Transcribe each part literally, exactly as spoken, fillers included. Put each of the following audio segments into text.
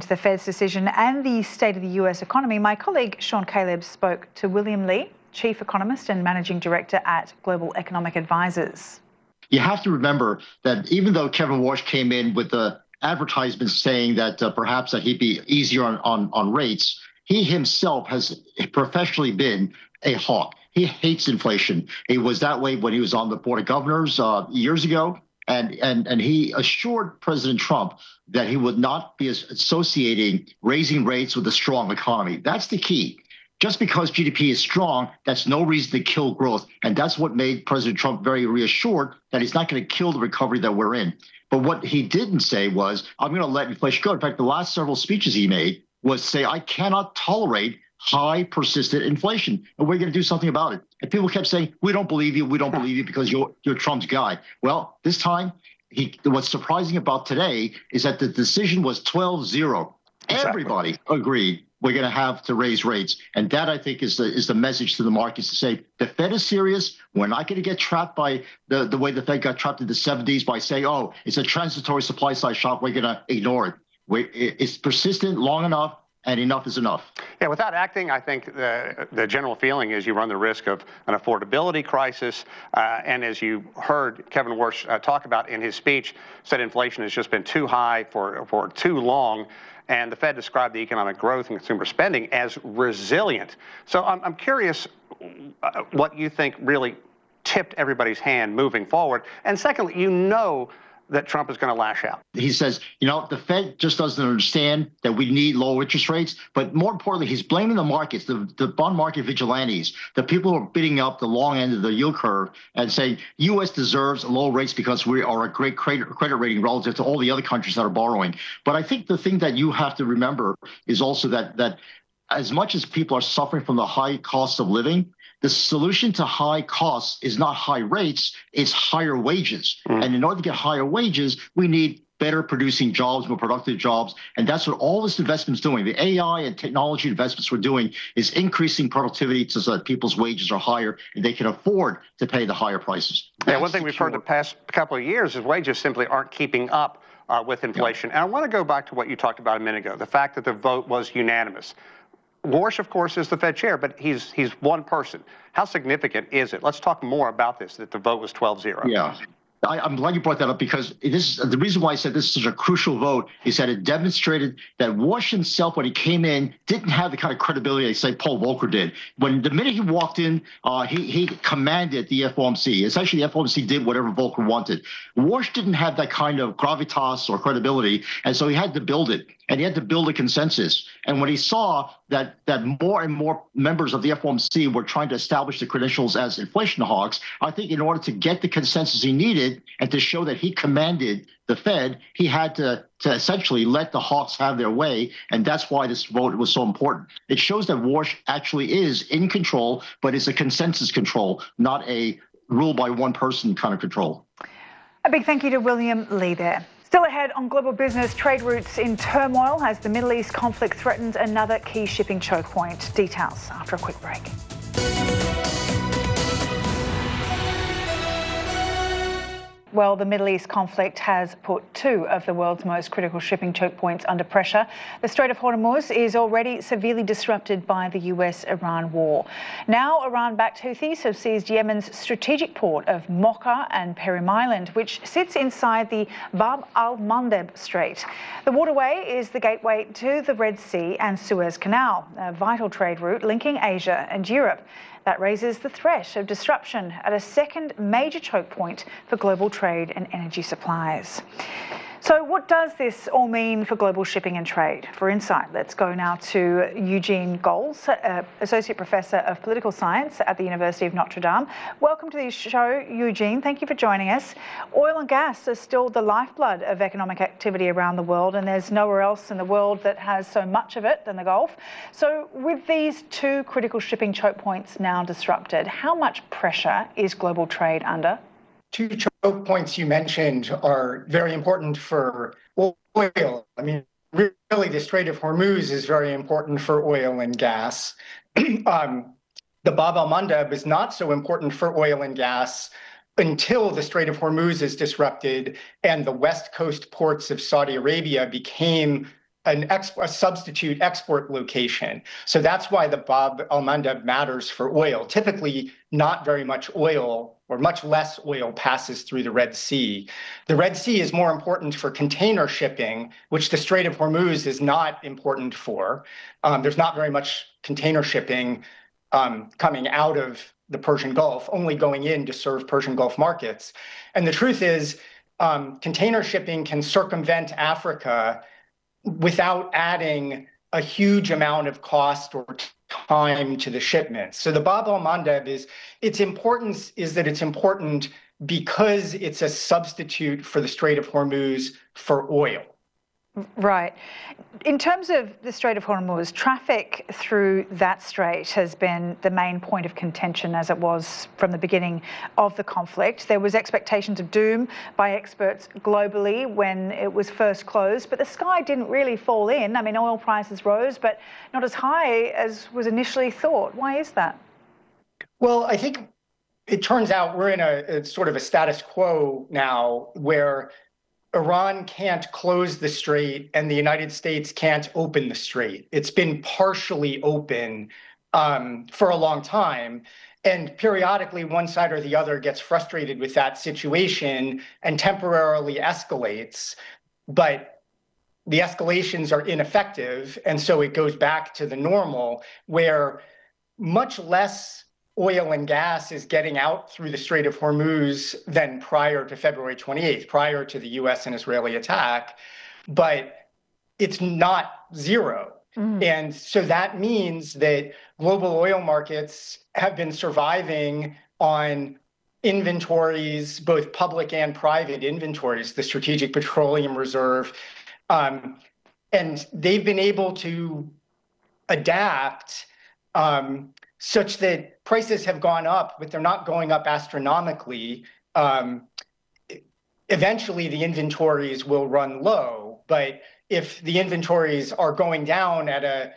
the Fed's decision and the state of the U S economy, my colleague Sean Caleb spoke to William Lee, Chief Economist and Managing Director at Global Economic Advisors. You have to remember that even though Kevin Warsh came in with the advertisement saying that uh, perhaps that he'd be easier on, on, on rates, he himself has professionally been a hawk. He hates inflation. He was that way when he was on the Board of Governors uh, years ago. And, and, and he assured President Trump that he would not be associating raising rates with a strong economy. That's the key. Just because G D P is strong, that's no reason to kill growth. And that's what made President Trump very reassured that he's not going to kill the recovery that we're in. But what he didn't say was, I'm going to let inflation go. In fact, the last several speeches he made was say, I cannot tolerate high, persistent inflation, and we're going to do something about it. And people kept saying, we don't believe you, we don't believe you because you're, you're Trump's guy. Well, this time, he, what's surprising about today is that the decision was twelve zero. Exactly. Everybody agreed we're going to have to raise rates. And that, I think, is the is the message to the markets to say the Fed is serious. We're not going to get trapped by the, the way the Fed got trapped in the seventies by saying, oh, it's a transitory supply side shock. We're going to ignore it. We, it's persistent long enough. And enough is enough. Yeah, without acting, I think the, the general feeling is you run the risk of an affordability crisis. Uh, and as you heard Kevin Warsh uh, talk about in his speech, said inflation has just been too high for, for too long. And the Fed described the economic growth and consumer spending as resilient. So I'm, I'm curious uh, what you think really tipped everybody's hand moving forward. And secondly, you know that Trump is going to lash out. He says, you know, the Fed just doesn't understand that we need low interest rates. But more importantly, he's blaming the markets, the, the bond market vigilantes, the people who are bidding up the long end of the yield curve and saying U S deserves low rates because we are a great credit, credit rating relative to all the other countries that are borrowing. But I think the thing that you have to remember is also that that as much as people are suffering from the high cost of living, the solution to high costs is not high rates, it's higher wages. Mm. And in order to get higher wages, we need better producing jobs, more productive jobs. And that's what all this investment is doing. The A I and technology investments we're doing is increasing productivity so that people's wages are higher and they can afford to pay the higher prices. Yeah, one thing we've heard the past couple of years is wages simply aren't keeping up uh, with inflation. Yeah. And I want to go back to what you talked about a minute ago, the fact that the vote was unanimous. Warsh, of course, is the Fed chair, but he's he's one person. How significant is it? Let's talk more about this, that the vote was twelve zero. Yeah. I, I'm glad you brought that up because this is the reason why I said this is such a crucial vote is that it demonstrated that Warsh himself, when he came in, didn't have the kind of credibility that, say, Paul Volcker did. When the minute he walked in, uh, he, he commanded the F O M C. Essentially, the F O M C did whatever Volcker wanted. Warsh didn't have that kind of gravitas or credibility, and so he had to build it. And he had to build a consensus. And when he saw that that more and more members of the F O M C were trying to establish the credentials as inflation hawks, I think in order to get the consensus he needed and to show that he commanded the Fed, he had to, to essentially let the hawks have their way. And that's why this vote was so important. It shows that Warsh actually is in control, but it's a consensus control, not a rule by one person kind of control. A big thank you to William Lee there. Still ahead on Global Business, trade routes in turmoil as the Middle East conflict threatens another key shipping choke point. Details after a quick break. Well, the Middle East conflict has put two of the world's most critical shipping choke points under pressure. The Strait of Hormuz is already severely disrupted by the U S Iran war. Now, Iran-backed Houthis have seized Yemen's strategic port of Mocha and Perim Island, which sits inside the Bab al-Mandeb Strait. The waterway is the gateway to the Red Sea and Suez Canal, a vital trade route linking Asia and Europe. That raises the threat of disruption at a second major choke point for global trade and energy supplies. So what does this all mean for global shipping and trade? For insight, let's go now to Eugene Gols, uh, Associate Professor of Political Science at the University of Notre Dame. Welcome to the show, Eugene. Thank you for joining us. Oil and gas are still the lifeblood of economic activity around the world, and there's nowhere else in the world that has so much of it than the Gulf. So with these two critical shipping choke points now disrupted, how much pressure is global trade under? Two choke points you mentioned are very important for oil. I mean, really, the Strait of Hormuz is very important for oil and gas. um, the Bab al-Mandeb is not so important for oil and gas until the Strait of Hormuz is disrupted and the west coast ports of Saudi Arabia became an ex, a substitute export location. So that's why the Bab el-Mandeb matters for oil. Typically, not very much oil or much less oil passes through the Red Sea. The Red Sea is more important for container shipping, which the Strait of Hormuz is not important for. Um, there's not very much container shipping um, coming out of the Persian Gulf, only going in to serve Persian Gulf markets. And the truth is, um, container shipping can circumvent Africa without adding a huge amount of cost or time to the shipments. So the Bab el-Mandeb is, its importance is that it's important because it's a substitute for the Strait of Hormuz for oil. Right. In terms of the Strait of Hormuz, traffic through that strait has been the main point of contention, as it was from the beginning of the conflict. There was expectations of doom by experts globally when it was first closed, but the sky didn't really fall in. I mean, oil prices rose, but not as high as was initially thought. Why is that? Well, I think it turns out we're in a, a sort of a status quo now where Iran can't close the strait and the United States can't open the strait. It's been partially open um, for a long time. And periodically, one side or the other gets frustrated with that situation and temporarily escalates. But the escalations are ineffective. And so it goes back to the normal, where much less oil and gas is getting out through the Strait of Hormuz than prior to February twenty-eighth, prior to the U S and Israeli attack, but it's not zero. Mm. And so that means that global oil markets have been surviving on inventories, both public and private inventories, the Strategic Petroleum Reserve, um, and they've been able to adapt um, such that prices have gone up, but they're not going up astronomically. Um, eventually, the inventories will run low, but if the inventories are going down at a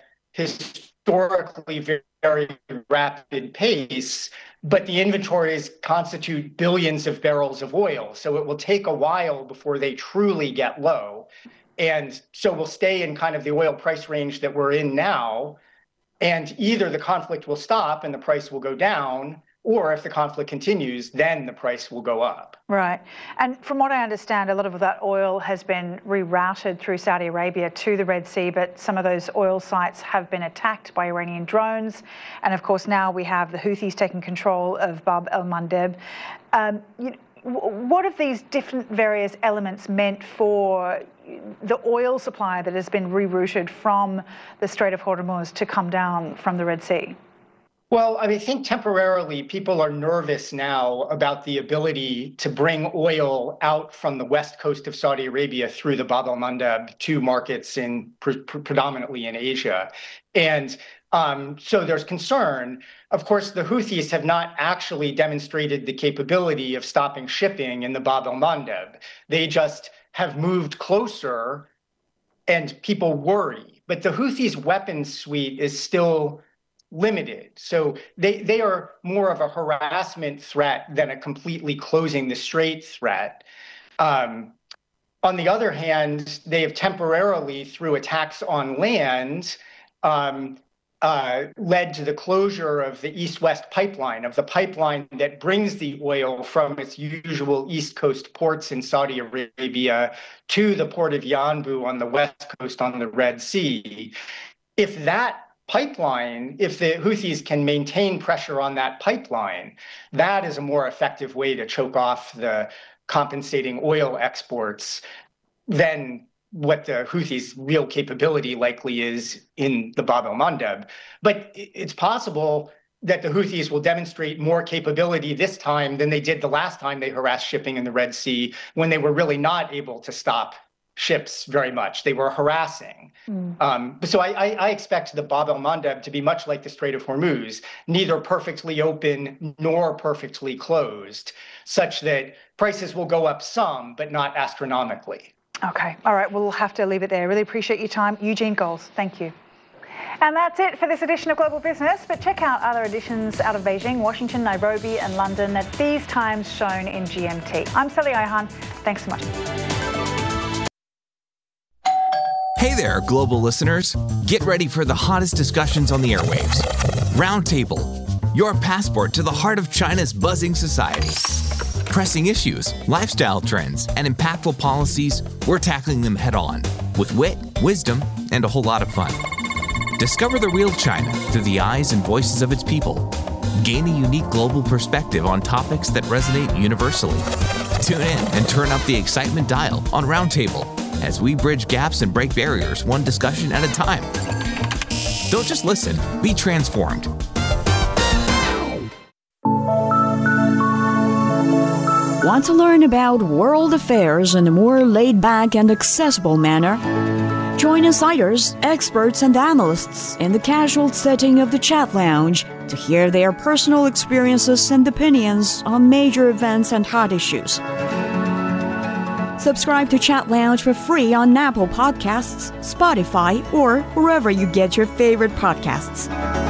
historically very, very rapid pace, but the inventories constitute billions of barrels of oil, so it will take a while before they truly get low. And so we'll stay in kind of the oil price range that we're in now, and either the conflict will stop and the price will go down, or if the conflict continues, then the price will go up. Right. And from what I understand, a lot of that oil has been rerouted through Saudi Arabia to the Red Sea, but some of those oil sites have been attacked by Iranian drones. And of course, now we have the Houthis taking control of Bab el-Mandeb. Um, you, what have these different various elements meant for the oil supply that has been rerouted from the Strait of Hormuz to come down from the Red Sea? Well, I mean, I think temporarily people are nervous now about the ability to bring oil out from the west coast of Saudi Arabia through the Bab el-Mandeb to markets in pre predominantly in Asia. And um, so there's concern. Of course, the Houthis have not actually demonstrated the capability of stopping shipping in the Bab el-Mandeb. They just have moved closer and people worry. But the Houthis' weapons suite is still limited. So they, they are more of a harassment threat than a completely closing the strait threat. Um, on the other hand, they have temporarily, through attacks on land, um, uh, led to the closure of the East-West pipeline, of the pipeline that brings the oil from its usual East Coast ports in Saudi Arabia to the port of Yanbu on the west coast on the Red Sea. If that pipeline, if the Houthis can maintain pressure on that pipeline, that is a more effective way to choke off the compensating oil exports than what the Houthis' real capability likely is in the Bab el-Mandeb. But it's possible that the Houthis will demonstrate more capability this time than they did the last time they harassed shipping in the Red Sea, when they were really not able to stop ships very much. They were harassing. Mm. Um, so I, I, I expect the Bab el-Mandeb to be much like the Strait of Hormuz, neither perfectly open nor perfectly closed, such that prices will go up some, but not astronomically. Okay. All right. We'll have to leave it there. Really appreciate your time. Eugene Gols, thank you. And that's it for this edition of Global Business, but check out other editions out of Beijing, Washington, Nairobi and London at these times shown in G M T. I'm Sally Ihan. Thanks so much. Hey Hey there, global listeners. Get ready for the hottest discussions on the airwaves. Roundtable, your passport to the heart of China's buzzing society. Pressing issues, lifestyle trends, and impactful policies, we're tackling them head on with wit, wisdom, and a whole lot of fun. Discover the real China through the eyes and voices of its people. Gain a unique global perspective on topics that resonate universally. Tune in and turn up the excitement dial on Roundtable as we bridge gaps and break barriers one discussion at a time. Don't just listen, be transformed. Want to learn about world affairs in a more laid-back and accessible manner? Join insiders, experts, and analysts in the casual setting of the Chat Lounge to hear their personal experiences and opinions on major events and hot issues. Subscribe to Chat Lounge for free on Apple Podcasts, Spotify, or wherever you get your favorite podcasts.